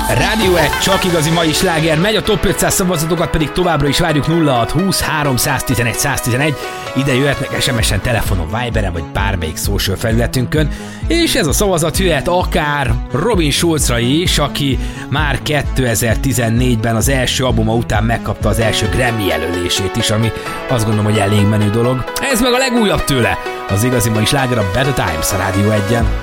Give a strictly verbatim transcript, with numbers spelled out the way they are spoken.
Rádió egy, csak igazi mai sláger, megy a top ötszáz szavazatokat pedig továbbra is várjuk. Nulla hat húsz háromszáztizenegy száztizenegy, ide jöhetnek es em es-en, telefonon, Viberen vagy bármelyik social felületünkön, és ez a szavazat jöhet akár Robin Schulzra is, aki már kétezer-tizennégyben az első albuma után megkapta az első Grammy jelölését is, ami azt gondolom, hogy elég menő dolog. Ez meg a legújabb tőle, az igazi mai sláger, a Better Times a Rádió egyen.